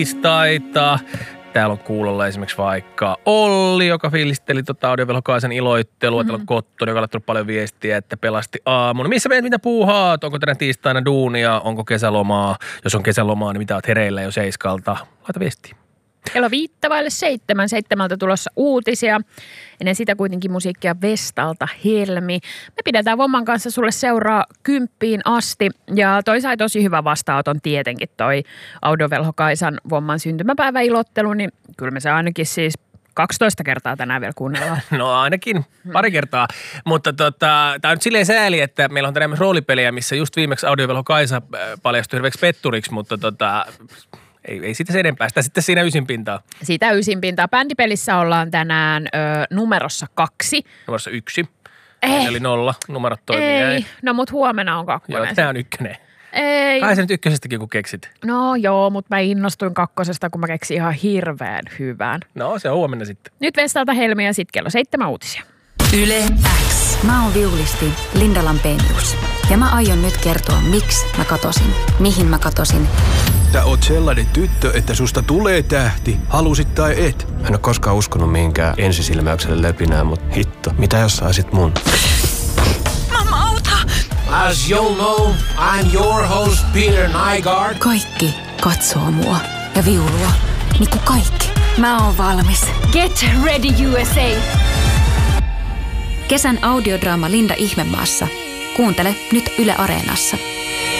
tiistaita. Täällä on kuulolla esimerkiksi vaikka Olli, joka fiilisteli Audiovelhokaisen iloittelua. Täällä on Kotto, joka on laittanut paljon viestiä, että pelasti aamun. Missä menet, mitä puuhaat? Onko tänä tiistaina duunia? Onko kesälomaa? Jos on kesälomaa, niin mitä oot hereillä jo 7:00? Laita viestiä. Kello 7:05 tulossa uutisia. Ennen sitä kuitenkin musiikkia Vestalta Helmi. Me pidetään Vomman kanssa sulle seuraa 10 asti. Ja toi sai tosi hyvä vastaanoton tietenkin toi Audiovelhokaisan Vomman syntymäpäiväilottelu. Niin kyllä me se ainakin siis 12 kertaa tänään vielä kuunnellaan. No ainakin pari kertaa, mutta tämä on nyt silleen sääli, että meillä on tänään myös roolipeliä, missä just viimeksi Audiovelhokaisa paljastui hirveäksi petturiksi, mutta ei siitä sen enempää. Sitä sitten siinä ysinpintaa. Siitä ysinpintaa. Bändipelissä ollaan tänään numerossa 2. Numerossa 1. Eli 0. Numerot toimii. Ei. No mut huomenna on 2. Joo, tämä on 1. Ei. Kai sä nyt 1:stäkin kun keksit. No joo, mutta mä innostuin 2, kun mä keksin ihan hirveän hyvän. No se on huomenna sitten. Nyt Vestalta Helmi ja sitten kello 7 uutisia. Yle X. Mä oon viulisti Linda Lampenius. Ja mä aion nyt kertoa, miksi mä katosin, mihin mä katosin. Sä oot sellainen tyttö, että susta tulee tähti, halusit tai et. Mä en oo koskaan uskonut mihinkään ensisilmäykselle löpinään, mut hitto, mitä jos saisit mun? Mamma, auta! As you'll know, I'm your host Peter Nygaard. Kaikki katsoo mua ja viulua. Niinku kaikki. Mä oon valmis. Get ready USA! Kesän audiodraama Linda Ihmemaassa. Kuuntele nyt Yle Areenassa.